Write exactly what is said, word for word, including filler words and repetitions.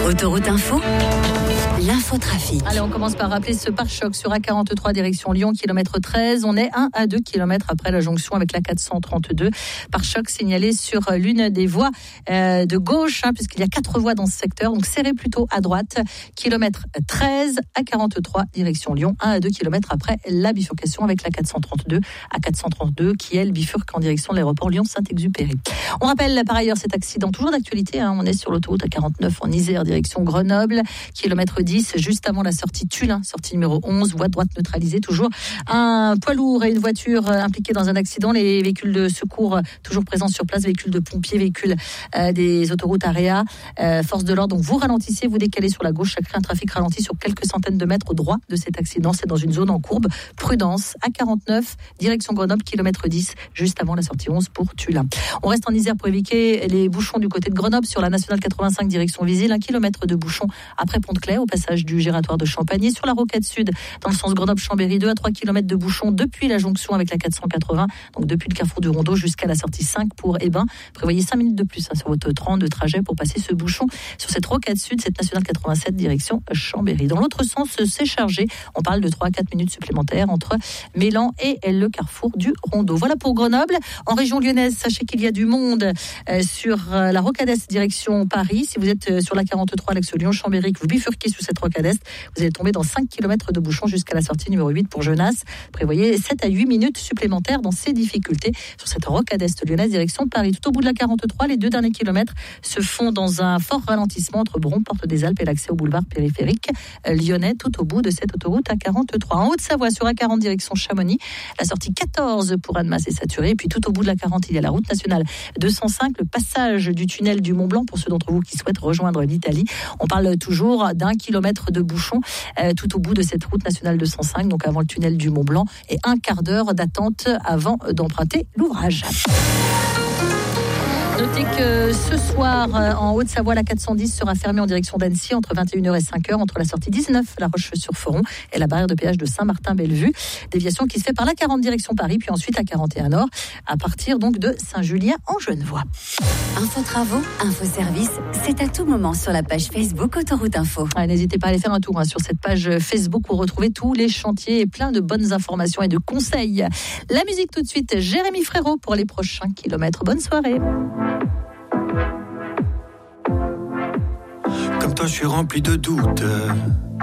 Autoroute Info, l'infotrafic. Allez, on commence par rappeler ce pare-choc sur A quarante-trois direction Lyon, kilomètre treize. On est un à deux kilomètres après la jonction avec la quatre cent trente-deux. Pare-choc signalé sur l'une des voies euh, de gauche, hein, puisqu'il y a quatre voies dans ce secteur. Donc, serré plutôt à droite. Kilomètre treize, A quarante-trois direction Lyon, un à deux kilomètres après la bifurcation avec la quatre cent trente-deux. A quatre cent trente-deux qui, elle, bifurque en direction de l'aéroport Lyon-Saint-Exupéry. On rappelle par ailleurs cet accident, toujours d'actualité. Hein, on est sur l'autoroute A quarante-neuf en Isère, direction Grenoble. Kilomètre dix, juste avant la sortie Tullin, sortie numéro onze, voie de droite neutralisée, toujours un poids lourd et une voiture impliqués dans un accident. Les véhicules de secours toujours présents sur place, véhicules de pompiers, véhicules euh, des autoroutes Area, euh, force de l'ordre. Donc vous ralentissez, vous décalez sur la gauche, ça crée un trafic ralenti sur quelques centaines de mètres au droit de cet accident. C'est dans une zone en courbe. Prudence, A quarante-neuf, direction Grenoble, kilomètre dix, juste avant la sortie onze pour Tullin. On reste en Isère pour éviter les bouchons du côté de Grenoble sur la nationale quatre-vingt-cinq, direction Visil, un kilomètre de bouchons après Pont-de-Clair, au passage du Gératoire de Champagny. Sur la rocade sud, dans le sens Grenoble-Chambéry, deux à trois kilomètres de bouchons depuis la jonction avec la quatre cent quatre-vingts, donc depuis le carrefour du Rondeau jusqu'à la sortie cinq pour Hébin. Prévoyez cinq minutes de plus hein, sur votre train de trajet pour passer ce bouchon sur cette rocade sud, cette nationale quatre-vingt-sept, direction Chambéry. Dans l'autre sens, c'est chargé. On parle de trois à quatre minutes supplémentaires entre Mélan et le carrefour du Rondeau. Voilà pour Grenoble. En région lyonnaise, sachez qu'il y a du monde euh, sur euh, la rocade est direction Paris. Si vous êtes euh, sur la quarante-trois, l'axe Lyon-Chambéry, que vous bifurquez sous cette rocade est, vous allez tomber dans cinq kilomètres de bouchons jusqu'à la sortie numéro huit pour Genasse. Prévoyez sept à huit minutes supplémentaires dans ces difficultés sur cette rocade est lyonnaise direction Paris. Tout au bout de la quarante-trois, les deux derniers kilomètres se font dans un fort ralentissement entre Bron, Porte des Alpes et l'accès au boulevard périphérique euh, lyonnais, tout au bout de cette autoroute A quarante-trois. En Haute-Savoie, sur A quarante direction Chamonix, la sortie quatorze pour Annemasse est saturée. Et puis tout au bout de la quarante, il y a la route nationale deux cent cinq, le passage du tunnel du Mont-Blanc pour ceux d'entre vous qui souhaitent rejoindre l'Italie. On parle toujours d'un kilomètre de bouchon euh, tout au bout de cette route nationale deux cent cinq, donc avant le tunnel du Mont-Blanc, et un quart d'heure d'attente avant d'emprunter l'ouvrage. Notez que ce soir, en Haute-Savoie, la quatre cent dix sera fermée en direction d'Annecy entre vingt et une heures et cinq heures, entre la sortie dix-neuf, La Roche-sur-Foron, et la barrière de péage de Saint-Martin-Bellevue. Déviation qui se fait par la quarante direction Paris, puis ensuite la quarante et un Nord, à partir donc de Saint-Julien en Genevois. Info travaux, info service, c'est à tout moment sur la page Facebook Autoroute Info. Ah, n'hésitez pas à aller faire un tour hein, sur cette page Facebook pour retrouver tous les chantiers et plein de bonnes informations et de conseils. La musique tout de suite, Jérémy Frérot pour les prochains kilomètres. Bonne soirée. Comme toi, je suis rempli de doutes.